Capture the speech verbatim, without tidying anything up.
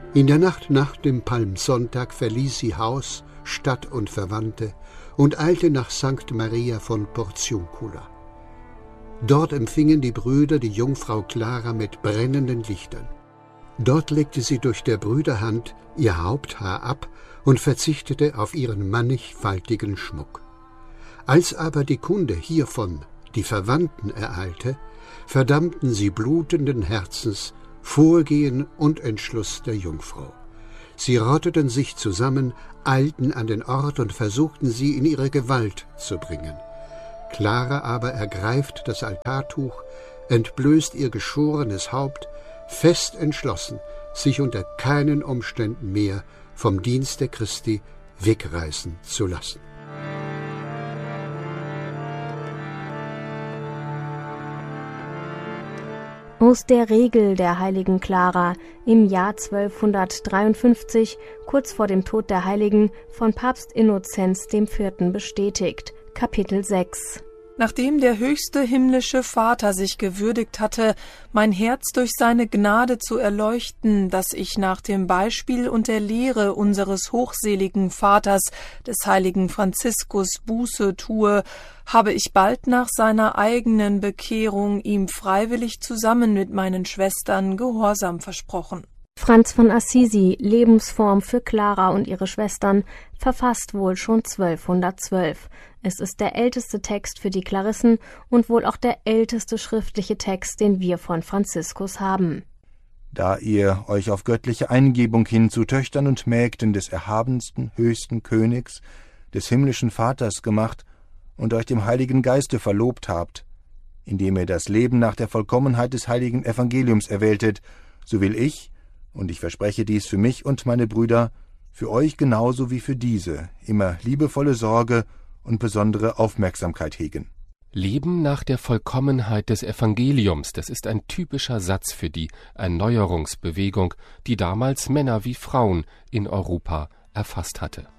In der Nacht nach dem Palmsonntag verließ sie Haus, Stadt und Verwandte und eilte nach Sankt Maria von Portiuncula. Dort empfingen die Brüder die Jungfrau Clara mit brennenden Lichtern. Dort legte sie durch der Brüder Hand ihr Haupthaar ab und verzichtete auf ihren mannigfaltigen Schmuck. Als aber die Kunde hiervon die Verwandten ereilte, verdammten sie blutenden Herzens Vorgehen und Entschluss der Jungfrau. Sie rotteten sich zusammen, eilten an den Ort und versuchten sie in ihre Gewalt zu bringen. Clara aber ergreift das Altartuch, entblößt ihr geschorenes Haupt, fest entschlossen, sich unter keinen Umständen mehr vom Dienste Christi wegreißen zu lassen. Aus der Regel der heiligen Clara im Jahr zwölfhundertdreiundfünfzig, kurz vor dem Tod der Heiligen, von Papst Innozenz der Vierte bestätigt. Kapitel sechs. Nachdem der höchste himmlische Vater sich gewürdigt hatte, mein Herz durch seine Gnade zu erleuchten, dass ich nach dem Beispiel und der Lehre unseres hochseligen Vaters, des heiligen Franziskus, Buße tue, habe ich bald nach seiner eigenen Bekehrung ihm freiwillig zusammen mit meinen Schwestern Gehorsam versprochen. Franz von Assisi, Lebensform für Clara und ihre Schwestern, verfasst wohl schon zwölfhundertzwölf. Es ist der älteste Text für die Klarissen und wohl auch der älteste schriftliche Text, den wir von Franziskus haben. Da ihr euch auf göttliche Eingebung hin zu Töchtern und Mägden des erhabensten, höchsten Königs, des himmlischen Vaters gemacht und euch dem Heiligen Geiste verlobt habt, indem ihr das Leben nach der Vollkommenheit des heiligen Evangeliums erwähltet, so will ich, und ich verspreche dies für mich und meine Brüder, für euch genauso wie für diese, immer liebevolle Sorge und besondere Aufmerksamkeit hegen. Leben nach der Vollkommenheit des Evangeliums, das ist ein typischer Satz für die Erneuerungsbewegung, die damals Männer wie Frauen in Europa erfasst hatte.